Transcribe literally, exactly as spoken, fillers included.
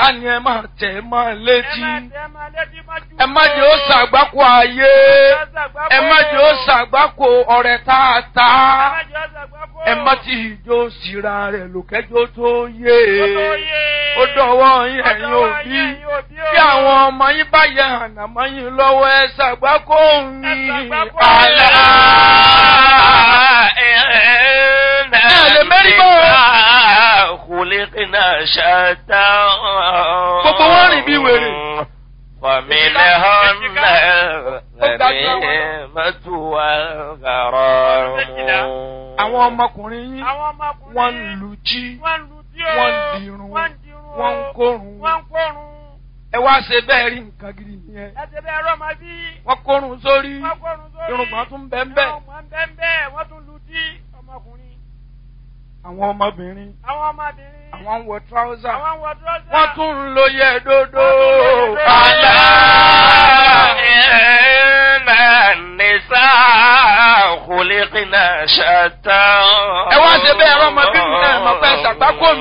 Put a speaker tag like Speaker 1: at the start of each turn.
Speaker 1: ọ̀tá ni ẹ máa tẹ̀ máa létí ẹ má jẹ́ ó ṣàgbákò ayé ẹ má jẹ́ ó ṣàgbákò ọ̀rẹ́ tààtà ẹ má ti ìjó síra rẹ̀ lòkẹ́jọ́ tó yé ó dọ̀wọ́ yín ẹ̀yin òbí bí àwọn ọmọ yín bá yẹ ànàmọ́ yín lọ́wọ́ ẹ ṣàgbákò yín àlá
Speaker 2: khuliqna shatta
Speaker 1: gbogbo wọn rìn bí wèrè.
Speaker 2: ومنهم الغنيمة والغرام.
Speaker 1: àwọn ọmọkùnrin yín wọ́n ń lu jí wọ́n ń dirun wọ́n ń kórun ẹ wá ṣe bẹ́ẹ̀ rí nǹkan gidi nìyẹn. wọ́n kórun sórí irùngbọ̀n tún bẹ́ẹ̀ bẹ́ẹ̀. àwọn ọmọbìnrin àwọn ń wọ tíráúsà wọ́n tún ń lo yẹ dódó.
Speaker 2: Àlá inna an-nisaa khuliqna shatta.
Speaker 1: ẹ wá ṣe bẹ́ẹ̀ ọmọbìnrin náà mọ̀ pé ṣàgbákò